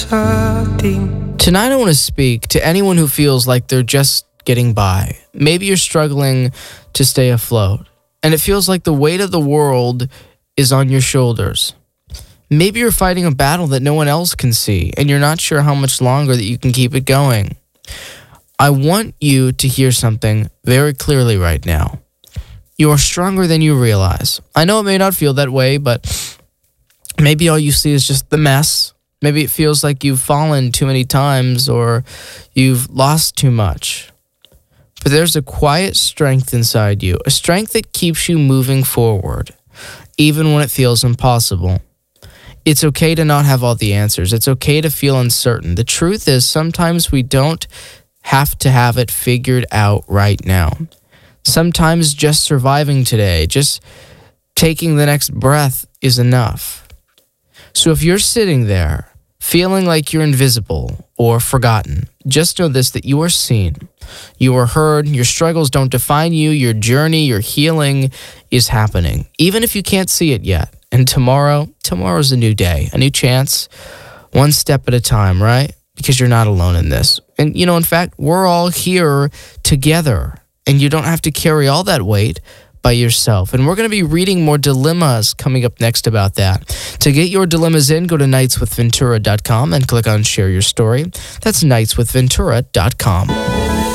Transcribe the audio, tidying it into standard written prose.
sa ating. Tonight I want to speak to anyone who feels like they're just getting by. Maybe you're struggling to stay afloat, and it feels like the weight of the world is on your shoulders. Maybe you're fighting a battle that no one else can see, and you're not sure how much longer that you can keep it going. I want you to hear something very clearly right now. You are stronger than you realize. I know it may not feel that way, but maybe all you see is just the mess. Maybe it feels like you've fallen too many times or you've lost too much. But there's a quiet strength inside you, a strength that keeps you moving forward, even when it feels impossible. It's okay to not have all the answers. It's okay to feel uncertain. The truth is, sometimes we don't have to have it figured out right now. Sometimes just surviving today, just taking the next breath is enough. So if you're sitting there feeling like you're invisible or forgotten, just know this, that you are seen, you are heard, your struggles don't define you, your journey, your healing is happening, even if you can't see it yet. And tomorrow's a new day, a new chance, one step at a time, right? Because you're not alone in this. And, in fact, we're all here together, and you don't have to carry all that weight by yourself. And we're going to be reading more dilemmas coming up next about that. To get your dilemmas in, go to nightswithventura.com and click on Share Your Story. That's nightswithventura.com.